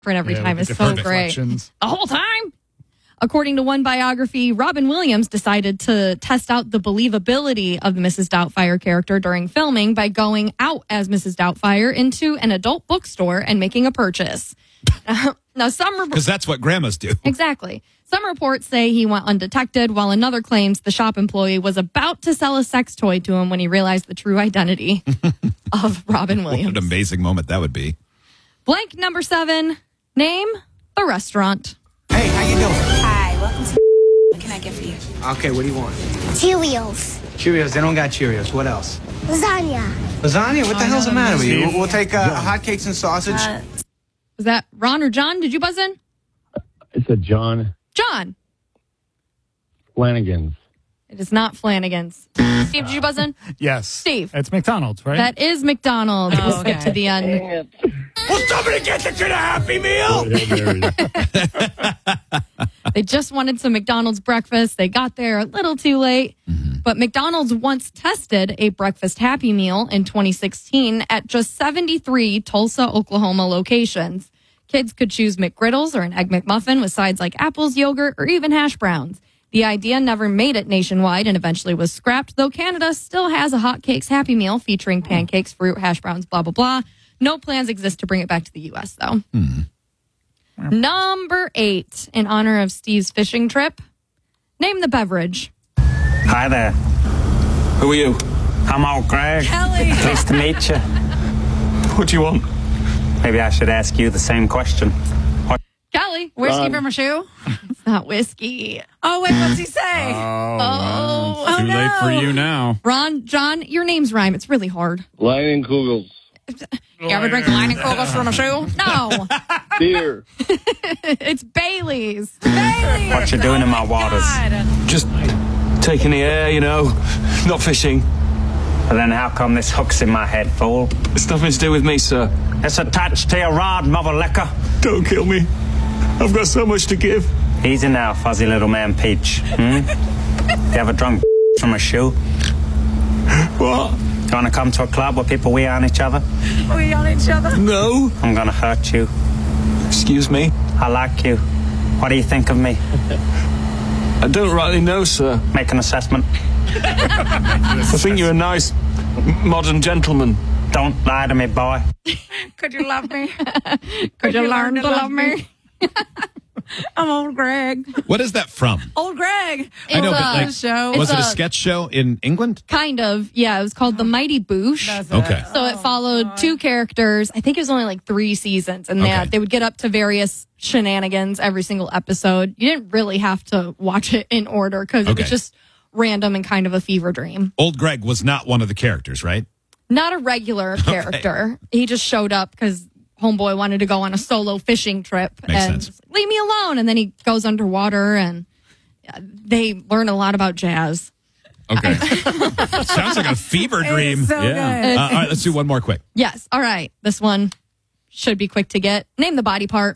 every time is so great. The whole time. According to one biography, Robin Williams decided to test out the believability of the Mrs. Doubtfire character during filming by going out as Mrs. Doubtfire into an adult bookstore and making a purchase. Now, because that's what grandmas do. Exactly. Some reports say he went undetected, while another claims the shop employee was about to sell a sex toy to him when he realized the true identity of Robin Williams. What an amazing moment that would be. Blank number 7. Name the restaurant. Hey, how you doing? Hi, welcome to What can I get for you? Okay, what do you want? Cheerios. Cheerios, they don't got Cheerios. What else? Lasagna. Lasagna? What the hell's the matter with you? We'll take hotcakes and sausage. Was that Ron or John? Did you buzz in? It's a John. John. Flanagan's. It is not Flanagan's. Steve, did you buzz in? Yes. Steve. It's McDonald's, right? That is McDonald's. We'll skip to the end. Will somebody get the kid a Happy Meal? They just wanted some McDonald's breakfast. They got there a little too late. But McDonald's once tested a breakfast Happy Meal in 2016 at just 73 Tulsa, Oklahoma locations. Kids could choose McGriddles or an Egg McMuffin with sides like apples, yogurt, or even hash browns. The idea never made it nationwide and eventually was scrapped, though Canada still has a hotcakes Happy Meal featuring pancakes, fruit, hash browns, blah, blah, blah. No plans exist to bring it back to the U.S., though. Number 8, in honor of Steve's fishing trip. Name the beverage. Hi there. Who are you? I'm old Greg. Kelly. Nice to meet you. What do you want? Maybe I should ask you the same question. Kelly. Whiskey from a shoe? It's not whiskey. Oh, wait, what's he say? Oh, Too late for you now. Ron, John, your names rhyme. It's really hard. Leinenkugels. You ever drink Leinenkugels from a shoe? No. Beer. It's Bailey's. Bailey! What you doing in my waters? Just taking the air, you know, not fishing. But then how come this hook's in my head, fool? It's nothing to do with me, sir. It's attached to your rod, mother liquor. Don't kill me. I've got so much to give. Easy now, fuzzy little man Peach. You ever drunk from a shoe? What? You want to come to a club where people wee on each other? We on each other? No. I'm going to hurt you. Excuse me? I like you. What do you think of me? I don't rightly know, sir. Make an assessment. I think you're a nice, modern gentleman. Don't lie to me, boy. Could you love me? Could you learn to love me? I'm old Greg. What is that from? Old Greg. I know, but a like, show. was it a a- sketch show in England? Kind of. Yeah, it was called The Mighty Boosh. Okay. So it followed 2 characters. I think it was only like 3 seasons. And Okay. they would get up to various shenanigans every single episode. You didn't really have to watch it in order because it Okay. was just random and kind of a fever dream. Old Greg was not one of the characters, right? Not a regular character. He just showed up because homeboy wanted to go on a solo fishing trip. Makes and sense. leave me alone. And then he goes underwater and they learn a lot about jazz. Okay. Sounds like a fever dream. It's so good. All right, let's do one more quick. Yes. All right. This one should be quick to get. Name the body part.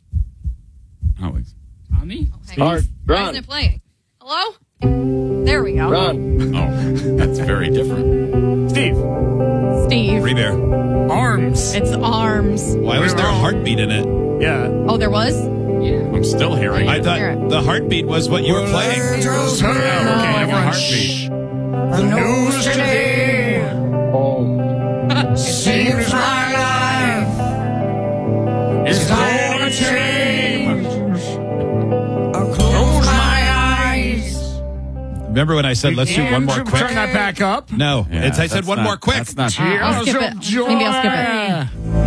Always. Tommy? Art. Why Ron. isn't it playing? Hello? There we go. Ron. Oh, that's very different. Steve. Steve. Free bear. Arms. It's arms. Why was there a heartbeat in it? Yeah. Oh, there was? I'm still hearing I it. thought the heartbeat was what you were playing. Okay, everyone. Heartbeat. The news today Oh. seems my life is gonna change. I'll close my eyes. Remember when I said let's do one more Turn quick? that back up. No, I said one more quick. That's not I'll skip it. Maybe I'll skip it.